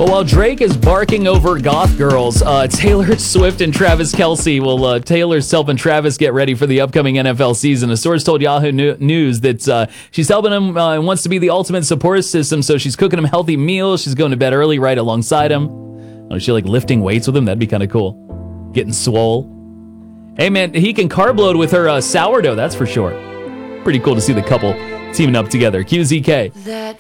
Well, while Drake is barking over goth girls, Taylor Swift and Travis Kelce Taylor's helping Travis get ready for the upcoming NFL season. A source told Yahoo News that she's helping him and wants to be the ultimate support system, so she's cooking him healthy meals. She's going to bed early right alongside him. Oh, is she like lifting weights with him? That'd be kind of cool. Getting swole. Hey, man, he can carb load with her sourdough, that's for sure. Pretty cool to see the couple teaming up together. QZK. That